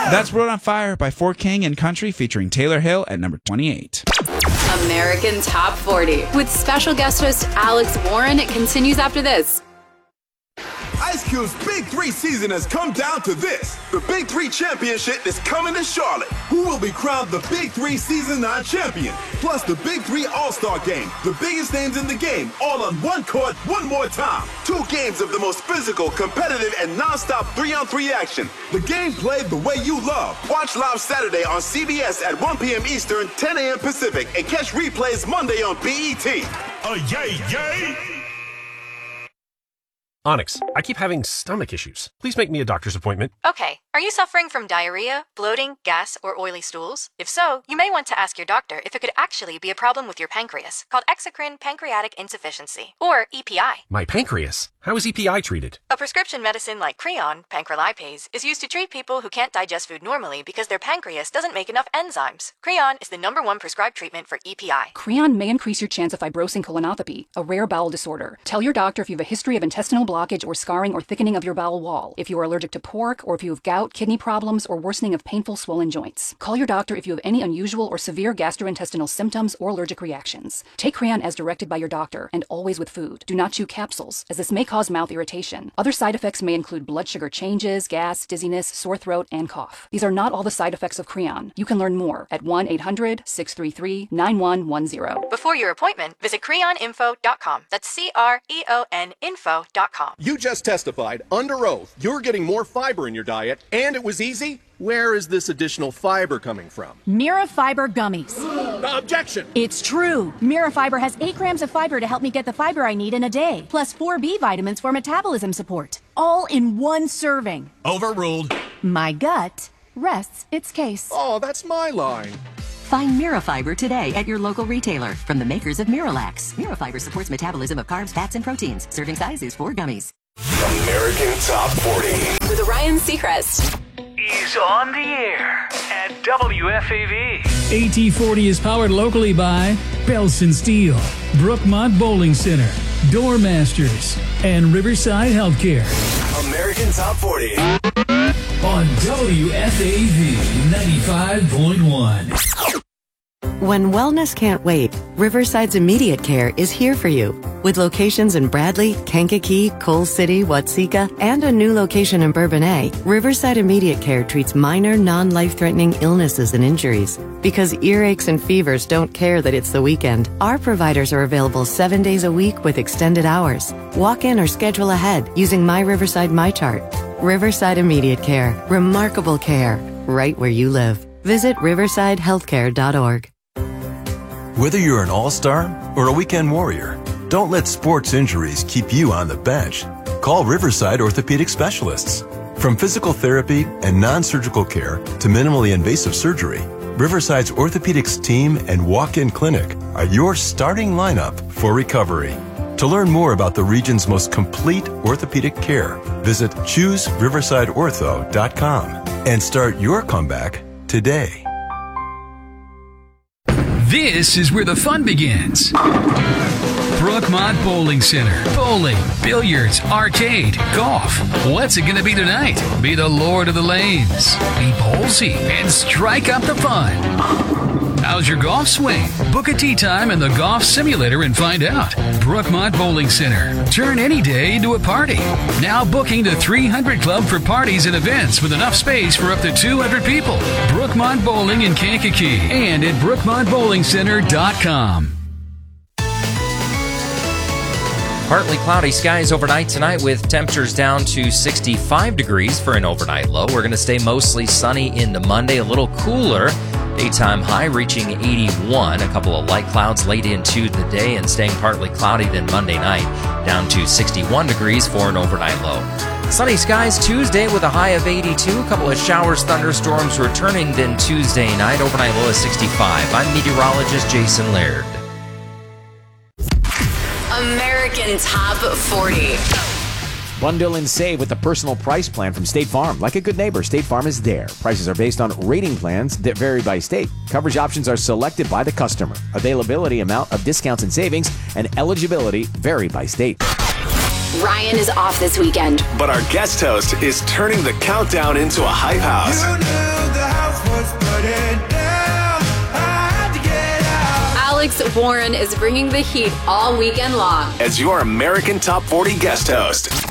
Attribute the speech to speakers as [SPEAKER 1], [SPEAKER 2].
[SPEAKER 1] That's World on Fire by For King and Country featuring Taylor Hill at number 28.
[SPEAKER 2] American Top 40 with special guest host Alex Warren. It continues after this.
[SPEAKER 3] Ice Cube's Big 3 season has come down to this. The Big 3 Championship is coming to Charlotte. Who will be crowned the Big 3 Season 9 champion? Plus the Big 3 All-Star Game. The biggest names in the game, all on one court, one more time. 2 games of the most physical, competitive, and non-stop 3-on-3 action. The game played the way you love. Watch live Saturday on CBS at 1 p.m. Eastern, 10 a.m. Pacific, and catch replays Monday on BET.
[SPEAKER 4] Yay, yay!
[SPEAKER 5] Onyx, I keep having stomach issues. Please make me a doctor's appointment.
[SPEAKER 6] Okay. Are you suffering from diarrhea, bloating, gas, or oily stools? If so, you may want to ask your doctor if it could actually be a problem with your pancreas, called exocrine pancreatic insufficiency, or EPI.
[SPEAKER 5] My pancreas? How is EPI treated?
[SPEAKER 6] A prescription medicine like Creon, pancrelipase, is used to treat people who can't digest food normally because their pancreas doesn't make enough enzymes. Creon is the #1 prescribed treatment for EPI.
[SPEAKER 7] Creon may increase your chance of fibrosing colonopathy, a rare bowel disorder. Tell your doctor if you have a history of intestinal blockage or scarring or thickening of your bowel wall, if you are allergic to pork, or if you have gout, kidney problems, or worsening of painful swollen joints. Call your doctor if you have any unusual or severe gastrointestinal symptoms or allergic reactions. Take Creon as directed by your doctor, and always with food. Do not chew capsules, as this may cause mouth irritation. Other side effects may include blood sugar changes, gas, dizziness, sore throat, and cough. These are not all the side effects of Creon. You can learn more at 1-800-633-9110.
[SPEAKER 6] Before your appointment, visit creoninfo.com. That's CREON info.com.
[SPEAKER 4] You just testified under oath you're getting more fiber in your diet, and it was easy? Where is this additional fiber coming from?
[SPEAKER 8] Mirafiber gummies.
[SPEAKER 4] Objection!
[SPEAKER 8] It's true. Mirafiber has 8 grams of fiber to help me get the fiber I need in a day, plus 4 B vitamins for metabolism support. All in one serving.
[SPEAKER 4] Overruled.
[SPEAKER 8] My gut rests its case.
[SPEAKER 4] Oh, that's my line.
[SPEAKER 9] Find Mirafiber today at your local retailer from the makers of Miralax. Mirafiber supports metabolism of carbs, fats, and proteins. Serving size is 4 gummies.
[SPEAKER 10] American Top 40
[SPEAKER 2] with Ryan Seacrest.
[SPEAKER 11] Is on the air at WFAV.
[SPEAKER 12] AT40 is powered locally by Belson Steel, Brookmont Bowling Center, Doormasters, and Riverside Healthcare.
[SPEAKER 10] American Top 40
[SPEAKER 12] on WFAV 95.1.
[SPEAKER 13] When wellness can't wait, Riverside's Immediate Care is here for you. With locations in Bradley, Kankakee, Coal City, Watseka, and a new location in Bourbonnais, Riverside Immediate Care treats minor, non-life-threatening illnesses and injuries. Because earaches and fevers don't care that it's the weekend, our providers are available 7 days a week with extended hours. Walk in or schedule ahead using My Riverside MyChart. Riverside Immediate Care. Remarkable care. Right where you live. Visit riversidehealthcare.org.
[SPEAKER 14] Whether you're an all-star or a weekend warrior, don't let sports injuries keep you on the bench. Call Riverside Orthopedic Specialists. From physical therapy and non-surgical care to minimally invasive surgery, Riverside's orthopedics team and walk-in clinic are your starting lineup for recovery. To learn more about the region's most complete orthopedic care, visit ChooseRiversideOrtho.com and start your comeback today.
[SPEAKER 12] This is where the fun begins. Brookmont Bowling Center. Bowling, billiards, arcade, golf. What's it going to be tonight? Be the Lord of the Lanes. Be ballsy and strike up the fun. How's your golf swing? Book a tee time in the golf simulator and find out. Brookmont Bowling Center. Turn any day into a party. Now booking the 300 Club for parties and events with enough space for up to 200 people. Brookmont Bowling in Kankakee and at BrookmontBowlingCenter.com.
[SPEAKER 15] Partly cloudy skies overnight tonight with temperatures down to 65 degrees for an overnight low. We're going to stay mostly sunny into Monday, a little cooler. Daytime high reaching 81. A couple of light clouds late into the day and staying partly cloudy then Monday night, down to 61 degrees for an overnight low. Sunny skies Tuesday with a high of 82. A couple of showers, thunderstorms returning then Tuesday night. Overnight low is 65. I'm meteorologist Jason Laird.
[SPEAKER 2] American Top 40.
[SPEAKER 16] Bundle and save with the personal price plan from State Farm. Like a good neighbor, State Farm is there. Prices are based on rating plans that vary by state. Coverage options are selected by the customer. Availability, amount of discounts and savings, and eligibility vary by state.
[SPEAKER 2] Ryan is off this weekend,
[SPEAKER 10] but our guest host is turning the countdown into a hype house.
[SPEAKER 2] Alex Warren is bringing the heat all weekend long
[SPEAKER 10] as your American Top 40 guest host.